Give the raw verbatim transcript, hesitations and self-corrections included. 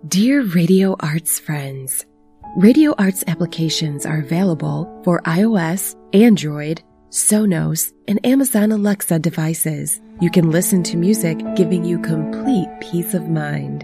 Dear Radio Arts friends, Radio Arts applications are available for iOS, Android, Sonos, and Amazon Alexa devices. You can listen to music, giving you complete peace of mind.